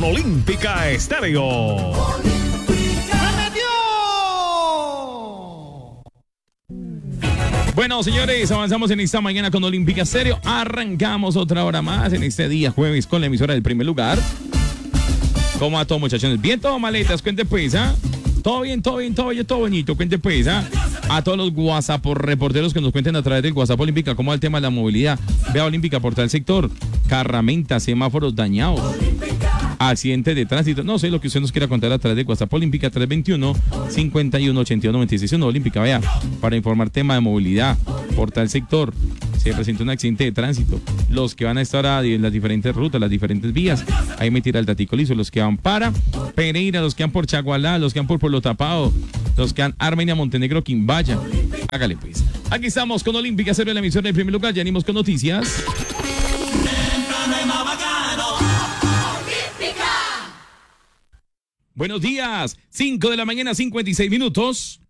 Olímpica Estéreo. Bueno, señores, avanzamos en esta mañana con Olímpica Estéreo. Arrancamos otra hora más en este día jueves con la emisora del primer lugar. ¿Cómo va todo, muchachones? ¿Bien todo, maletas? Cuente pues, ¿ah? Todo bien, todo bello, todo bonito. Cuente pues, ¿ah? A todos los WhatsApp reporteros que nos cuenten a través del WhatsApp Olímpica cómo va el tema de la movilidad. Vea Olímpica, portal sector, carramentas, semáforos dañados, accidentes de tránsito. No sé lo que usted nos quiera contar a través de WhatsApp Olímpica 321-5182-9661. Olímpica, vea, para informar tema de movilidad, portal sector. Se presentó un accidente de tránsito. Los que van a estar en las diferentes rutas, las diferentes vías, ahí me tira el datico liso. Los que van para Pereira, los que van por Chagualá, los que van por Pueblo Tapado, los que van Armenia, Montenegro, Quimbaya. Hágale pues. Aquí estamos con Olímpica Estéreo en la emisión del primer lugar. Ya venimos con noticias. Buenos días, 5 de la mañana, 56 minutos.